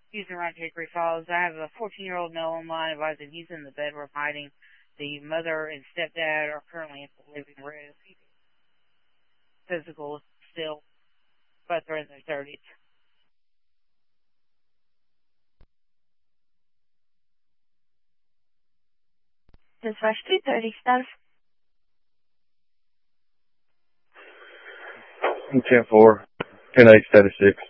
Houston Ranch Hickory Falls. I have a 14-year-old male on line advising he's in the bedroom hiding. The mother and stepdad are currently in the living room. Physical still, but they're in their 30s. Dispatch 330, status. 10-4, 10-8, status 6.